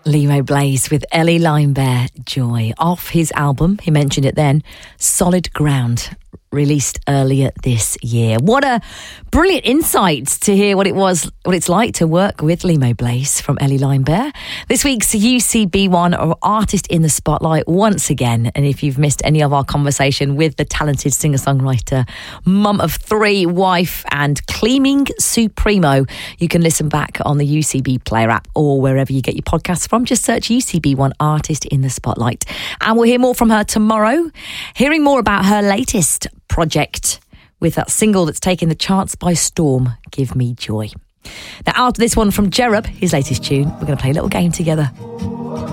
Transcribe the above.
Limo Blaze with Ellie Limebear, Joy, off his album, he mentioned it then, Solid Ground, released earlier this year. What a brilliant insight to hear what it's like to work with Limo Blaze from Ellie Limebear. This week's UCB1 or Artist in the Spotlight once again. And if you've missed any of our conversation with the talented singer-songwriter, mum of three, wife and cleaning supremo, you can listen back on the UCB Player app or wherever you get your podcasts from. Just search UCB1 Artist in the Spotlight. And we'll hear more from her tomorrow, hearing more about her latest project with that single that's taken the charts by storm, Give Me Joy. Now, after this one from Jerub, his latest tune, we're going to play a little game together.